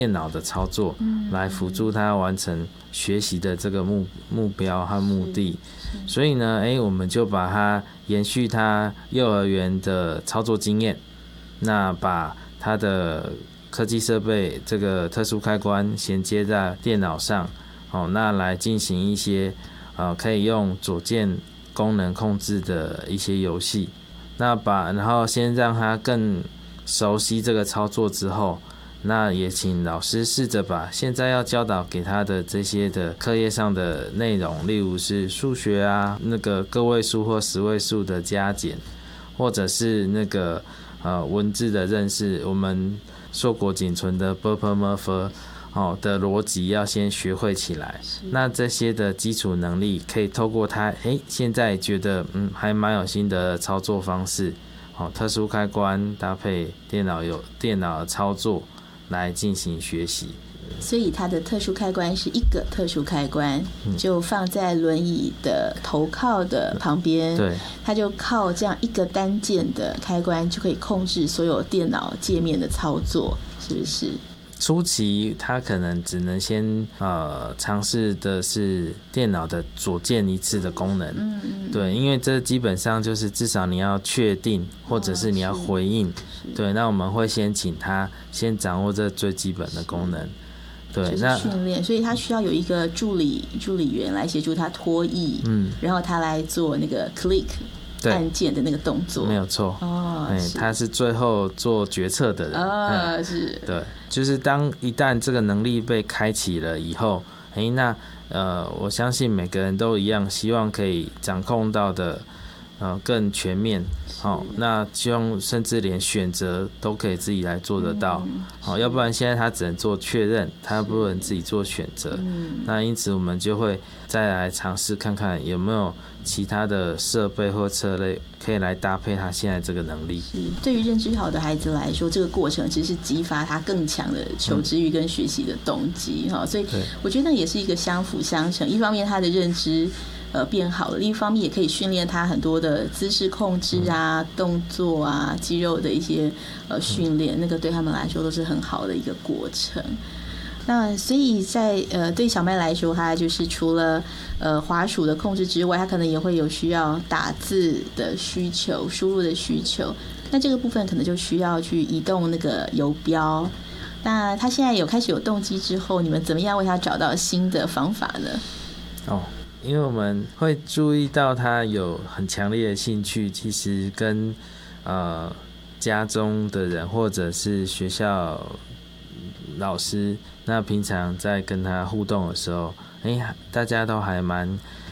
电脑的操作来辅助他完成学习的这个目标和目的。所以呢，我们就把它延续他幼儿园的操作经验，那把他的科技设备这个特殊开关衔接在电脑上，那来进行一些可以用左键功能控制的一些游戏。然后先让他更熟悉这个操作之后，那也请老师试着把现在要教导给他的这些的课业上的内容，例如是数学啊，那个个位数或十位数的加减，或者是那个文字的认识，我们硕果仅存的 //的逻辑要先学会起来。那这些的基础能力可以透过他现在觉得还蛮有新的操作方式，特殊开关搭配电脑的操作来进行学习。 所以它的特殊开关是一个特殊开关，就放在轮椅的头靠的旁边，对，它就靠这样一个单键的开关就可以控制所有电脑界面的操作，是不是？ 初期他可能只能先尝试的是电脑的左键一次的功能，对，因为这基本上就是至少你要确定或者是你要回应，对，那我们会先请他先掌握这最基本的功能，对， 那训练，所以他需要有一个助理员来协助他拖曳，然后他来做那个 click按键的那个动作， 没有错。他是最后做决策的人。 是。 对，就是一旦这个能力被开启了以后，那我相信每个人都一样，希望可以掌控到的更全面。那希望甚至连选择都可以自己来做得到。要不然现在他只能做确认，他不能自己做选择。那因此我们就会再来尝试看看有没有其他的设备或策略可以来搭配他现在这个能力。 对于认知好的孩子来说，这个过程其实是激发他更强的求知欲跟学习的动机。所以我觉得那也是一个相辅相成，一方面他的认知变好了，另一方面也可以训练他很多的姿势控制啊、动作啊、肌肉的一些训练，那个对他们来说都是很好的一个过程。那所以在对小麦来说，他就是除了滑鼠的控制之外，他可能也会有需要打字的需求、输入的需求。那这个部分可能就需要去移动那个游标。那他现在开始有动机之后，你们怎么样为他找到新的方法呢？ 因为我们会注意到他有很强烈的兴趣，其实跟家中的人或者是学校老师，那平常在跟他互动的时候，大家都还蛮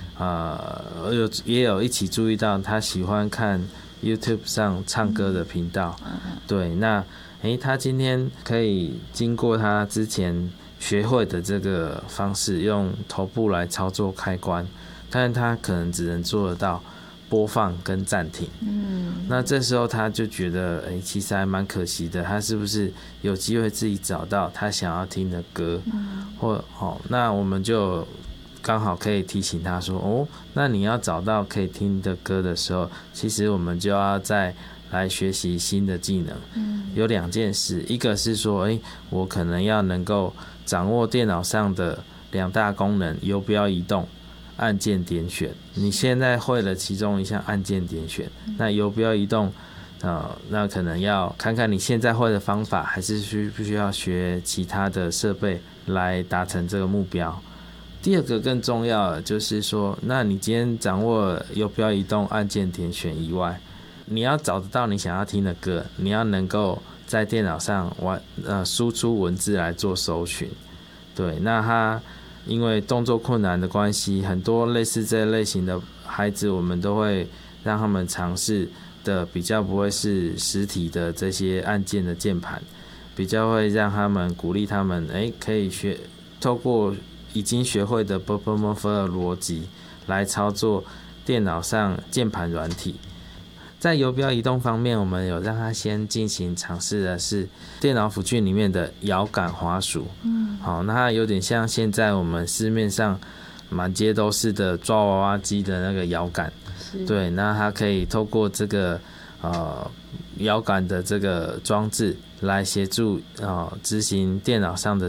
也有一起注意到他喜欢看 YouTube 上唱歌的频道，对，那他今天可以经过他之前学会的这个方式，用头部来操作开关，但是他可能只能做得到播放跟暂停。那这时候他就觉得其实还蛮可惜的，他是不是有机会自己找到他想要听的歌，那我们就刚好可以提醒他说，那你要找到可以听的歌的时候，其实我们就要再来学习新的技能。有两件事，一个是说我可能要能够掌握电脑上的两大功能，游标移动、按键点选。你现在会了其中一项按键点选，那游标移动那可能要看看你现在会的方法，还是必须要学其他的设备来达成这个目标。第二个更重要的就是说，那你今天掌握游标移动、按键点选以外，你要找得到你想要听的歌，你要能够在电脑上输出文字来做搜寻。对，那他因为动作困难的关系，很多类似这类型的孩子，我们都会让他们尝试的比较不会是实体的这些按键的键盘，比较会让他们鼓励他们可以透过已经学会的 //的逻辑来操作电脑上键盘软体。在游标移动方面，我们有让他先进行尝试的是电脑辅具里面的摇杆滑鼠。那它有点像现在我们市面上满街都是的抓娃娃机的那个摇杆。对，那它可以透过这个摇杆的这个装置， 来协助执行电脑上的